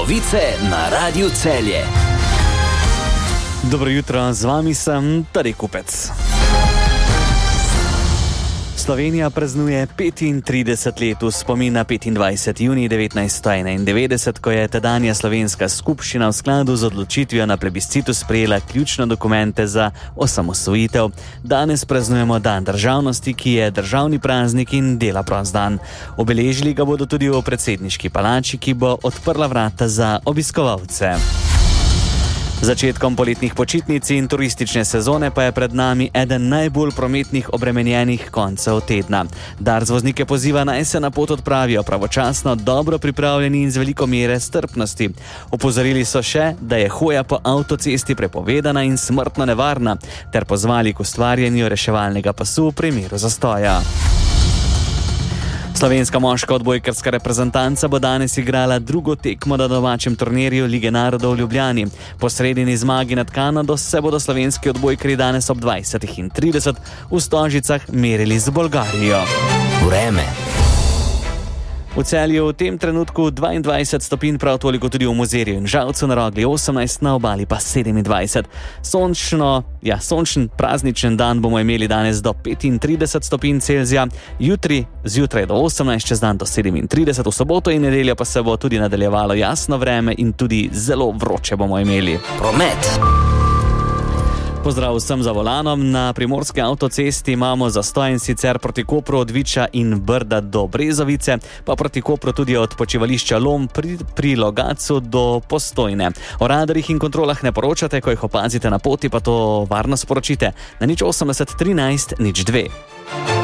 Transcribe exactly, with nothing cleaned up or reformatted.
Novice na Radiu Celje. Dobro jutro, z vami sem Tadej Kupec. Slovenija praznuje petintrideset let v spomin na petindvajseti junij devetnajststo enaindevetdeset, ko je tedanja slovenska skupščina v skladu z odločitvijo na plebiscitu sprejela ključne dokumente za osamosvojitev. Danes praznujemo dan državnosti, ki je državni praznik in dela prost dan. Obeležili ga bodo tudi v predsedniški palači, ki bo odprla vrata za obiskovalce. Začetkom poletnih počitnic in turistične sezone pa je pred nami eden najbolj prometnih obremenjenih koncev tedna. Dars voznike poziva, naj se na pot odpravijo pravočasno, dobro pripravljeni in z veliko mere strpnosti. Opozorili so še, da je hoja po avtocesti prepovedana in smrtno nevarna, ter pozvali k ustvarjanju reševalnega pasu v primeru zastoja. Slovenska moška odbojkarska reprezentanca bo danes igrala drugo tekmo na domačem turnirju Lige narodov v Ljubljani. Po sredini zmagi nad Kanado se bodo slovenski odbojkarji danes ob dvajsetih in trideset v Stožicah merili z Bolgarijo. Vreme. V Celju v tem trenutku dvaindvajset stopinj, prav toliko tudi v Mozirju in Žalcu, na Rogli osemnajst, na Obali pa sedemindvajset. Sončno, ja, sončen prazničen dan bomo imeli danes do petintrideset stopinj Celzija, jutri zjutraj do osemnajst, čez dan do sedemintrideset, v soboto in nedeljo pa se bo tudi nadaljevalo jasno vreme in tudi zelo vroče bomo imeli. Promet. Pozdrav vsem za volanom. Na primorski avtocesti imamo zastoj, in sicer proti Kopru od Viča in Brda do Brezovice, pa proti Kopru tudi od počivališča Lom pri, pri Logatcu do Postojne. O radarjih in kontrolah ne poročate, ko jih opazite na poti, pa to varno sporočite na nič osemdeset trinajst nič dve.